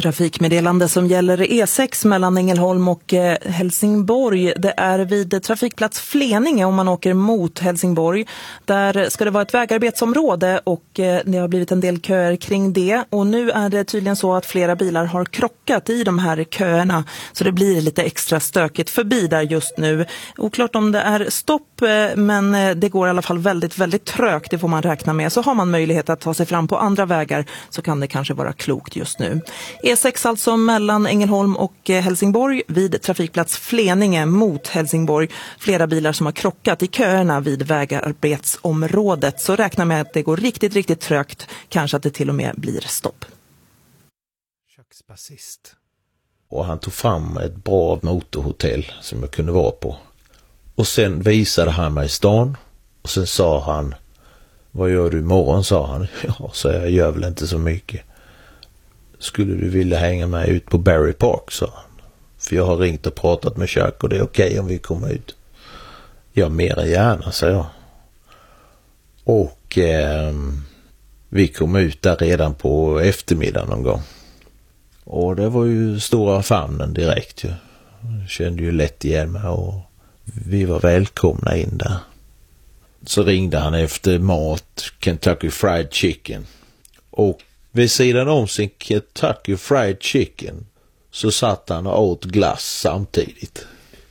Trafikmeddelande som gäller E6 mellan Ängelholm och Helsingborg. Det är vid trafikplats Fleninge om man åker mot Helsingborg. Där ska det vara ett vägarbetsområde och det har blivit en del köer kring det. Och nu är det tydligen så att flera bilar har krockat i de här köerna. Så det blir lite extra stökigt förbi där just nu. Oklart om det är stopp, men det går i alla fall väldigt, väldigt trögt. Det får man räkna med. Så har man möjlighet att ta sig fram på andra vägar så kan det kanske vara klokt just nu. E6 alltså mellan Ängelholm och Helsingborg vid trafikplats Fleninge mot Helsingborg. Flera bilar som har krockat i köerna vid vägarbetsområdet. Så räkna med att det går riktigt, riktigt trögt. Kanske att det till och med blir stopp. Köksbasist. Och han tog fram ett bra motorhotell som jag kunde vara på. Och sen visade han mig stan. Och sen sa han: vad gör du imorgon? Sa han. Ja, så jag gör väl inte så mycket. Skulle du vilja hänga med ut på Barry Park? Sa han. För jag har ringt och pratat med Chuck och det är okej om vi kommer ut. Ja, mer än gärna, sa jag. Och vi kom ut där redan på eftermiddagen någon gång. Och det var ju stora famnen direkt. Jag kände ju lätt igen mig och vi var välkomna in där. Så ringde han efter mat, Kentucky Fried Chicken. Och vid sidan om sin Kentucky Fried Chicken så satt han och åt glass samtidigt.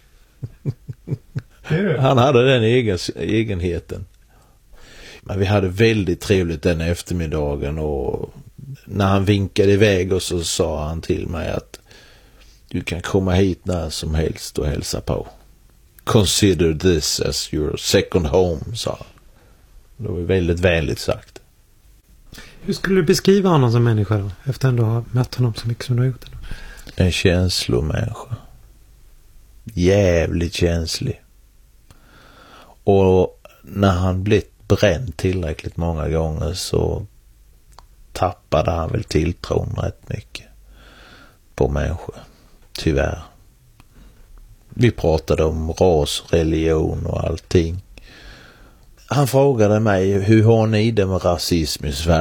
Han hade den egenheten. Men vi hade väldigt trevligt den eftermiddagen och när han vinkade iväg och så sa han till mig att du kan komma hit när som helst och hälsa på. Consider this as your second home, sa han. Det var väldigt vänligt sagt. Hur skulle du beskriva honom som människa då? Efter att du har mött honom så mycket som du har gjort. En känslomänniska. Jävligt känslig. Och när han blivit bränd tillräckligt många gånger så tappade han väl tilltron rätt mycket på människor. Tyvärr. Vi pratade om ras, religion och allting. Han frågade mig, hur har ni det med rasism i Sverige?